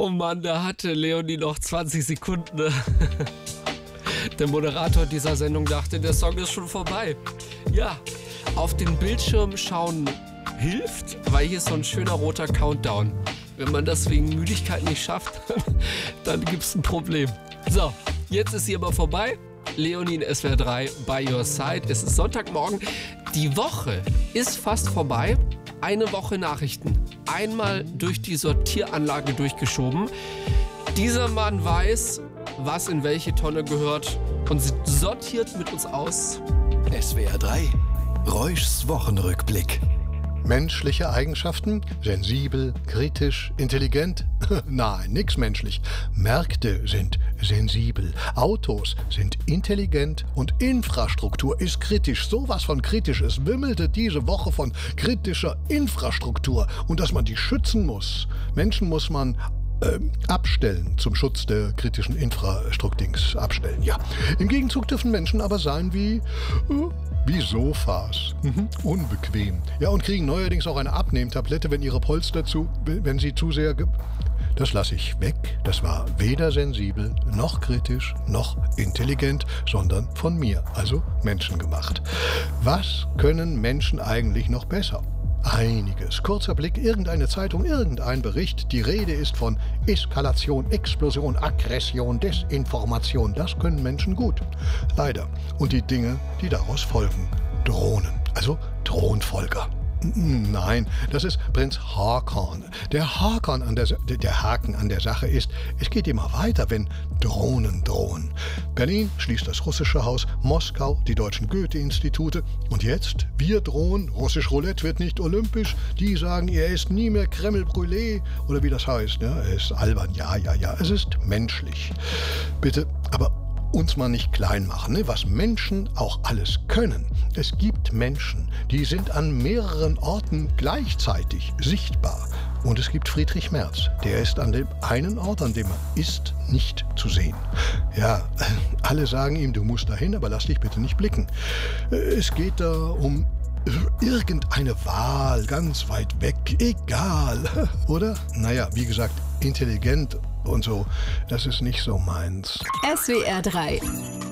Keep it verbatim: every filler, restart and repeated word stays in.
Oh Mann, da hatte Leonie noch zwanzig Sekunden. Der Moderator dieser Sendung dachte, der Song ist schon vorbei. Ja, auf den Bildschirm schauen hilft, weil hier ist so ein schöner roter Countdown. Wenn man das wegen Müdigkeit nicht schafft, dann gibt es ein Problem. So, jetzt ist sie aber vorbei. Leonie in S W R drei by your side. Es ist Sonntagmorgen. Die Woche ist fast vorbei. Eine Woche Nachrichten. Einmal durch die Sortieranlage durchgeschoben. Dieser Mann weiß, was in welche Tonne gehört und sortiert mit uns aus. S W R drei, Reuschs Wochenrückblick. Menschliche Eigenschaften? Sensibel, kritisch, intelligent? Nein, nix menschlich. Märkte sind sensibel, Autos sind intelligent und Infrastruktur ist kritisch. Sowas von kritisch. Es wimmelte diese Woche von kritischer Infrastruktur und dass man die schützen muss. Menschen muss man äh, abstellen zum Schutz der kritischen Infrastruktings. Abstellen, ja. Im Gegenzug dürfen Menschen aber sein wie... Äh, Wie Sofas. Mhm. Unbequem. Ja, und kriegen neuerdings auch eine Abnehmtablette, wenn ihre Polster zu, wenn sie zu sehr... Ge das lasse ich weg. Das war weder sensibel, noch kritisch, noch intelligent, sondern von mir, also menschengemacht. Was können Menschen eigentlich noch besser? Einiges. Kurzer Blick, irgendeine Zeitung, irgendein Bericht. Die Rede ist von Eskalation, Explosion, Aggression, Desinformation. Das können Menschen gut. Leider. Und die Dinge, die daraus folgen. Drohnen. Also Thronfolger. Nein, das ist Prinz Haakon. Der Haken an der, der Haken an der Sache ist, es geht immer weiter, wenn Drohnen drohen. Berlin schließt das russische Haus, Moskau die deutschen Goethe-Institute. Und jetzt, wir drohen, russisch Roulette wird nicht olympisch. Die sagen, er ist nie mehr Kreml Brûlé. Oder wie das heißt, ja, er ist albern. Ja, ja, ja, es ist menschlich. Bitte, aber uns mal nicht klein machen, ne? Was Menschen auch alles können. Es gibt Menschen, die sind an mehreren Orten gleichzeitig sichtbar. Und es gibt Friedrich Merz, der ist an dem einen Ort, an dem er ist, nicht zu sehen. Ja, alle sagen ihm, du musst dahin, aber lass dich bitte nicht blicken. Es geht da um irgendeine Wahl, ganz weit weg, egal, oder? Naja, wie gesagt, intelligent und so, das ist nicht so meins. S W R drei